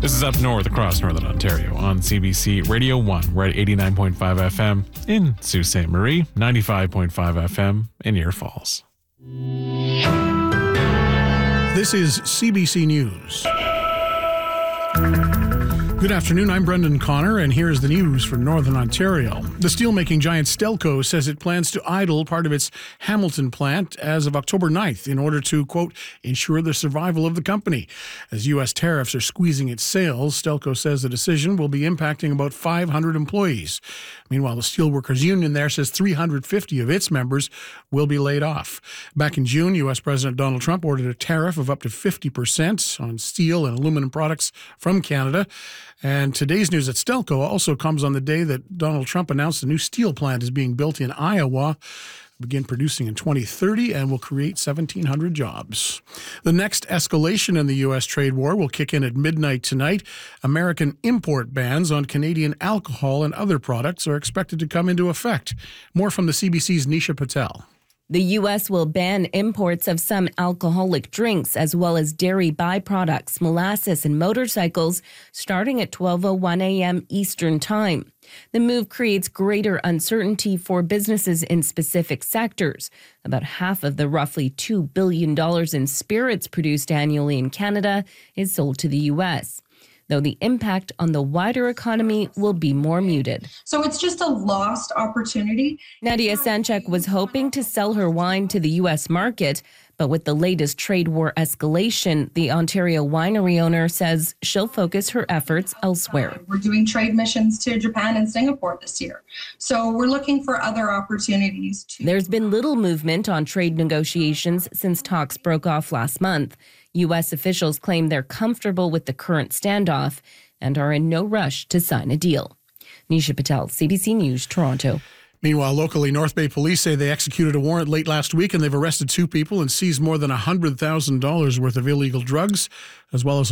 This is Up North across Northern Ontario on CBC Radio 1. We're at 89.5 FM in Sault Ste. Marie, 95.5 FM in Ear Falls. This is CBC News. Good afternoon, I'm Brendan Connor, and here's the news from Northern Ontario. The steelmaking giant Stelco says it plans to idle part of its Hamilton plant as of October 9th in order to, quote, ensure the survival of the company. As U.S. tariffs are squeezing its sales, Stelco says the decision will be impacting about 500 employees. Meanwhile, the Steelworkers Union there says 350 of its members will be laid off. Back in June, U.S. President Donald Trump ordered a tariff of up to 50% on steel and aluminum products from Canada. And today's news at Stelco also comes on the day that Donald Trump announced a new steel plant is being built in Iowa, begin producing in 2030, and will create 1,700 jobs. The next escalation in the U.S. trade war will kick in at midnight tonight. American import bans on Canadian alcohol and other products are expected to come into effect. More from the CBC's Nisha Patel. The U.S. will ban imports of some alcoholic drinks as well as dairy byproducts, molasses, and motorcycles starting at 12:01 a.m. Eastern Time. The move creates greater uncertainty for businesses in specific sectors. About half of the roughly $2 billion in spirits produced annually in Canada is sold to the U.S., though the impact on the wider economy will be more muted. So it's just a lost opportunity. Nadia Sanchek was hoping to sell her wine to the U.S. market, but with the latest trade war escalation, the Ontario winery owner says she'll focus her efforts elsewhere. We're doing trade missions to Japan and Singapore this year. So we're looking for other opportunities. There's been little movement on trade negotiations since talks broke off last month. U.S. officials claim they're comfortable with the current standoff and are in no rush to sign a deal. Nisha Patel, CBC News, Toronto. Meanwhile, locally, North Bay police say they executed a warrant late last week and they've arrested 2 people and seized more than $100,000 worth of illegal drugs, as well as